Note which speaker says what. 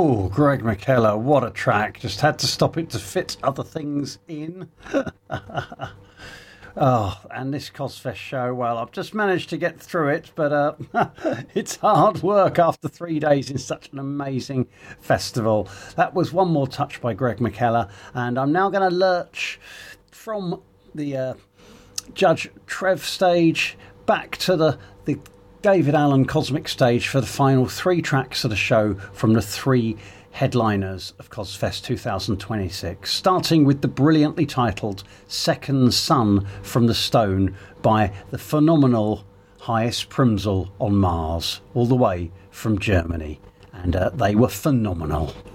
Speaker 1: Oh, Greg McKellar, what a track. Just had to stop it to fit other things in. Oh, and this Cosfest show, well, I've just managed to get through it, but it's hard work after 3 days in such an amazing festival. That was One More Touch by Greg McKellar, and I'm now going to lurch from the Judge Trev stage back to the David Allen Cosmic stage for the final 3 tracks of the show from the 3 headliners of Cosfest 2026, starting with the brilliantly titled Second Sun from the Stone by the phenomenal Highest Primsel on Mars, all the way from Germany. And they were phenomenal.